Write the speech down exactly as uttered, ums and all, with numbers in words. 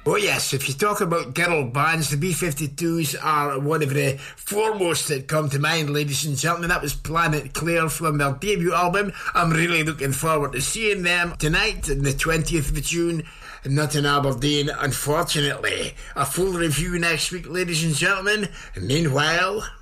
Oh yes, if you talk about girl bands, the B fifty-twos are one of the foremost that come to mind, ladies and gentlemen. That was Planet Claire from their debut album. I'm really looking forward to seeing them tonight on the twentieth of June, not in Aberdeen, unfortunately. A full review next week, ladies and gentlemen. Meanwhile...